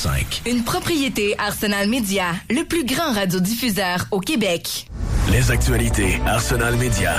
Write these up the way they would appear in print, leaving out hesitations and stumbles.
101.5. Une propriété Arsenal Média, le plus grand radiodiffuseur au Québec. Les actualités Arsenal Média.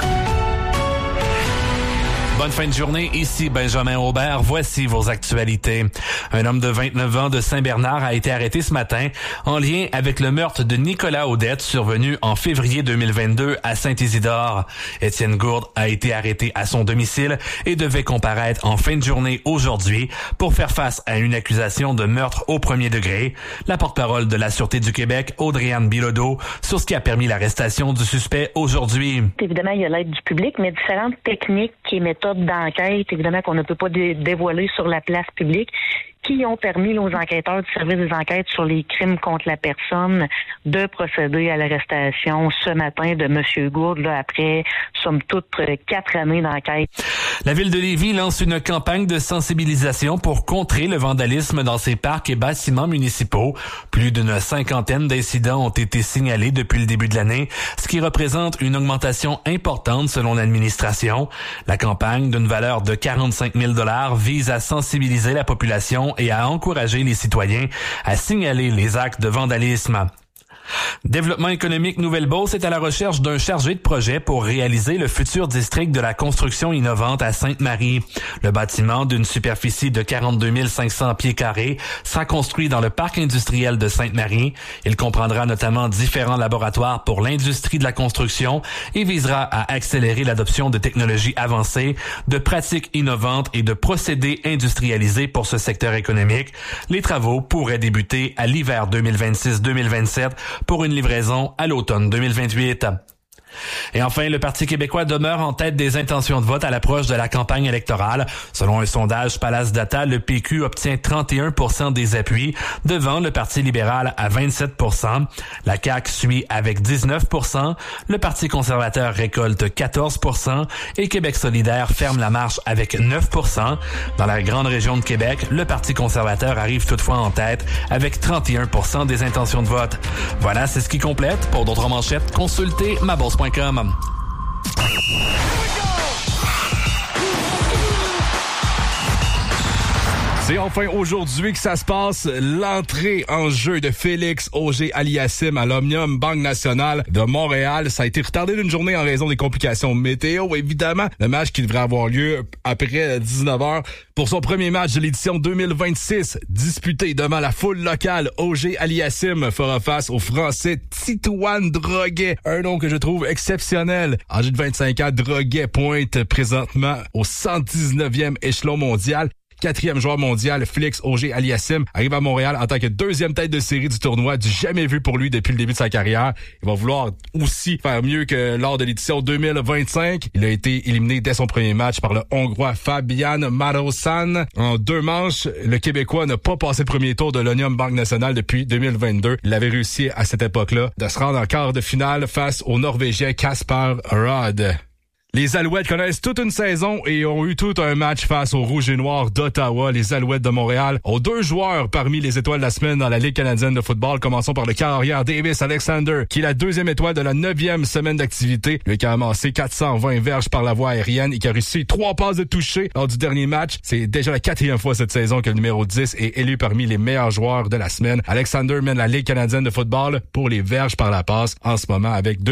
Bonne fin de journée, ici Benjamin Aubert. Voici vos actualités. Un homme de 29 ans de Saint-Bernard a été arrêté ce matin en lien avec le meurtre de Nicolas Audette survenu en février 2022 à Saint-Isidore. Étienne Gourde a été arrêté à son domicile et devait comparaître en fin de journée aujourd'hui pour faire face à une accusation de meurtre au premier degré. La porte-parole de la Sûreté du Québec, Audrey-Anne Bilodeau, sur ce qui a permis l'arrestation du suspect aujourd'hui. Évidemment, il y a l'aide du public, mais différentes techniques et méthodes d'enquête, évidemment, qu'on ne peut pas dévoiler sur la place publique, qui ont permis aux enquêteurs du service des enquêtes sur les crimes contre la personne de procéder à l'arrestation ce matin de M. Gourde, là, après, somme toute, 4 années d'enquête. La Ville de Lévis lance une campagne de sensibilisation pour contrer le vandalisme dans ses parcs et bâtiments municipaux. Plus d'une 50aine d'incidents ont été signalés depuis le début de l'année, ce qui représente une augmentation importante selon l'administration. La campagne, d'une valeur de 45 000 $, vise à sensibiliser la population et à encourager les citoyens à signaler les actes de vandalisme. Développement économique Nouvelle-Beauce est à la recherche d'un chargé de projet pour réaliser le futur district de la construction innovante à Sainte-Marie. Le bâtiment d'une superficie de 42 500 pieds carrés sera construit dans le parc industriel de Sainte-Marie. Il comprendra notamment différents laboratoires pour l'industrie de la construction et visera à accélérer l'adoption de technologies avancées, de pratiques innovantes et de procédés industrialisés pour ce secteur économique. Les travaux pourraient débuter à l'hiver 2026-2027 pour une livraison à l'automne 2028. Et enfin, le Parti québécois demeure en tête des intentions de vote à l'approche de la campagne électorale. Selon un sondage Palace Data, le PQ obtient 31% des appuis, devant le Parti libéral à 27%. La CAQ suit avec 19%. Le Parti conservateur récolte 14% et Québec solidaire ferme la marche avec 9%. Dans la grande région de Québec, le Parti conservateur arrive toutefois en tête avec 31% des intentions de vote. Voilà, c'est ce qui complète. Pour d'autres manchettes, consultez mabourse.com. C'est enfin aujourd'hui que ça se passe, l'entrée en jeu de Félix Auger-Aliassime à l'Omnium Banque Nationale de Montréal. Ça a été retardé d'une journée en raison des complications météo, évidemment. Le match qui devrait avoir lieu après 19h pour son premier match de l'édition 2026, disputé devant la foule locale. Auger-Aliassime fera face au Français Titouan Droguet, un nom que je trouve exceptionnel. Âgé de 25 ans, Droguet pointe présentement au 119e échelon mondial. 4e joueur mondial, Félix Auger-Aliassime, arrive à Montréal en tant que 2e tête de série du tournoi, du jamais vu pour lui depuis le début de sa carrière. Il va vouloir aussi faire mieux que lors de l'édition 2025. Il a été éliminé dès son premier match par le Hongrois Fabian Marosan. En 2 manches, le Québécois n'a pas passé le premier tour de l'Omnium Banque Nationale depuis 2022. Il avait réussi à cette époque-là de se rendre en quart de finale face au Norvégien Kasper Rod. Les Alouettes connaissent toute une saison et ont eu tout un match face aux Rouges et Noirs d'Ottawa. Les Alouettes de Montréal ont 2 joueurs parmi les étoiles de la semaine dans la Ligue canadienne de football. Commençons par le carrière Davis Alexander, qui est la 2e étoile de la 9e semaine d'activité. Lui qui a amassé 420 verges par la voie aérienne et qui a réussi 3 passes de toucher lors du dernier match. C'est déjà la 4e fois cette saison que le numéro 10 est élu parmi les meilleurs joueurs de la semaine. Alexander mène la Ligue canadienne de football pour les verges par la passe en ce moment avec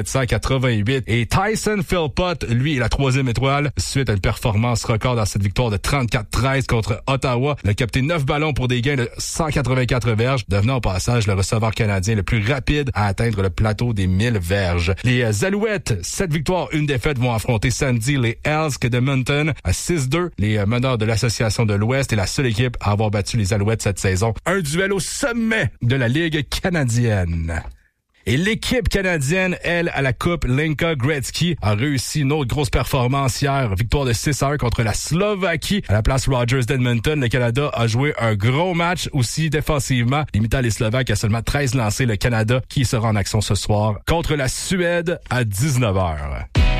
2788. Et Tyson Philpott, lui, est la 3e étoile suite à une performance record dans cette victoire de 34-13 contre Ottawa. Il a capté 9 ballons pour des gains de 184 verges, devenant au passage le receveur canadien le plus rapide à atteindre le plateau des 1000 verges. Les Alouettes, 7 victoires, 1 défaite, vont affronter samedi les Elks d'Edmonton à 6-2. Les meneurs de l'Association de l'Ouest est la seule équipe à avoir battu les Alouettes cette saison. Un duel au sommet de la Ligue canadienne. Et l'équipe canadienne, elle, à la Coupe Linka Gretzky, a réussi une autre grosse performance hier. Victoire de 6-1 contre la Slovaquie. À la place Rogers d'Edmonton, le Canada a joué un gros match aussi défensivement. Limitant les Slovaques à seulement 13 lancés. Le Canada qui sera en action ce soir contre la Suède à 19h.